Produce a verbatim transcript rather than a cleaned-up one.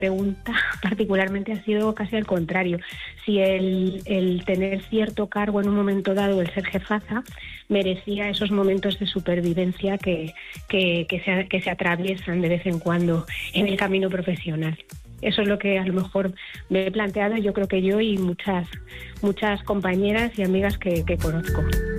pregunta particularmente ha sido casi al contrario. Si el, el tener cierto cargo en un momento dado, el ser jefaza, merecía esos momentos de supervivencia que, que, que, se, que se atraviesan de vez en cuando en el camino profesional. Eso es lo que a lo mejor me he planteado, yo creo que yo y muchas, muchas compañeras y amigas que, que conozco.